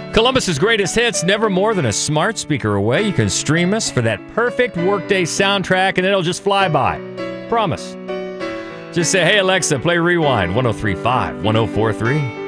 Columbus's greatest hits, never more than a smart speaker away. You can stream us for that perfect workday soundtrack, and it'll just fly by. Promise. Just say, hey, Alexa, play Rewind 103.5, 104.3.